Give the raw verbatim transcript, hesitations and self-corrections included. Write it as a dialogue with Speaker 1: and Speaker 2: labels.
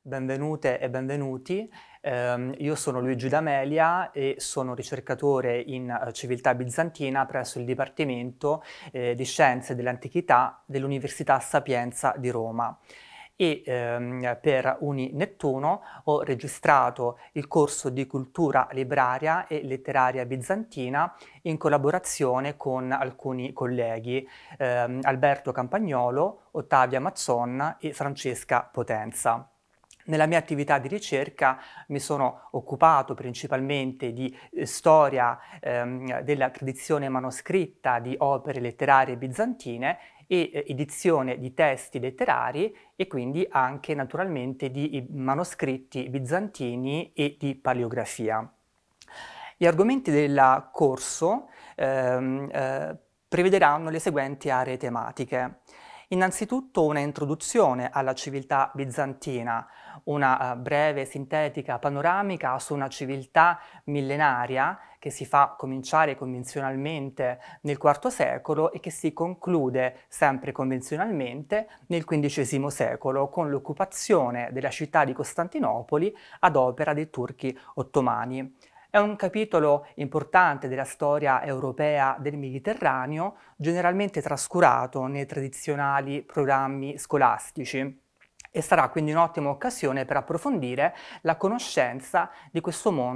Speaker 1: Benvenute e benvenuti. Ehm, io sono Luigi D'Amelia e sono ricercatore in eh, civiltà bizantina presso il Dipartimento eh, di Scienze dell'Antichità dell'Università Sapienza di Roma. E ehm, per Uni Nettuno ho registrato il corso di cultura libraria e letteraria bizantina in collaborazione con alcuni colleghi, ehm, Alberto Campagnolo, Ottavia Mazzon e Francesca Potenza. Nella mia attività di ricerca mi sono occupato principalmente di eh, storia ehm, della tradizione manoscritta di opere letterarie bizantine e eh, edizione di testi letterari e quindi anche naturalmente di i manoscritti bizantini e di paleografia. Gli argomenti del corso ehm, eh, prevederanno le seguenti aree tematiche. Innanzitutto una introduzione alla civiltà bizantina, una uh, breve, sintetica, panoramica su una civiltà millenaria che si fa cominciare convenzionalmente nel quarto secolo e che si conclude sempre convenzionalmente nel quindicesimo secolo con l'occupazione della città di Costantinopoli ad opera dei turchi ottomani. È un capitolo importante della storia europea del Mediterraneo, generalmente trascurato nei tradizionali programmi scolastici e sarà quindi un'ottima occasione per approfondire la conoscenza di questo mondo